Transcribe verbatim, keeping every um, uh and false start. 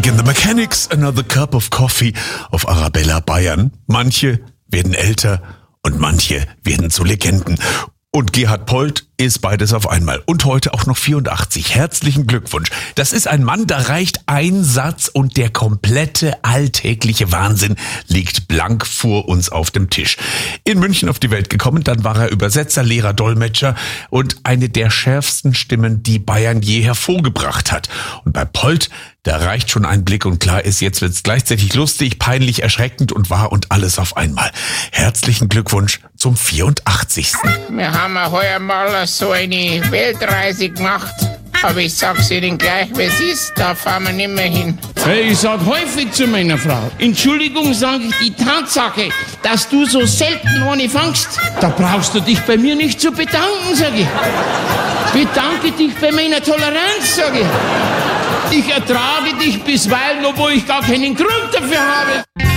Again the Mechanics, Another Cup of Coffee auf Arabella Bayern. Manche werden älter und manche werden zu Legenden. Und Gerhard Polt ist beides auf einmal. Und heute auch noch vierundachtzig. Herzlichen Glückwunsch. Das ist ein Mann, da reicht ein Satz und der komplette alltägliche Wahnsinn liegt blank vor uns auf dem Tisch. In München auf die Welt gekommen, dann war er Übersetzer, Lehrer, Dolmetscher und eine der schärfsten Stimmen, die Bayern je hervorgebracht hat. Und bei Polt, da reicht schon ein Blick und klar ist, jetzt wird's gleichzeitig lustig, peinlich, erschreckend und wahr und alles auf einmal. Herzlichen Glückwunsch zum vierundachtzigsten. Wir haben heuer mal so eine Weltreise gemacht. Aber ich sag's Ihnen gleich, wie es ist, da fahren wir nicht mehr hin. Hey, ich sag häufig zu meiner Frau, Entschuldigung, sage ich, die Tatsache, dass du so selten ohne fangst, da brauchst du dich bei mir nicht zu bedanken, sag ich. Bedanke dich bei meiner Toleranz, sag ich. Ich ertrage dich bisweilen, obwohl ich gar keinen Grund dafür habe.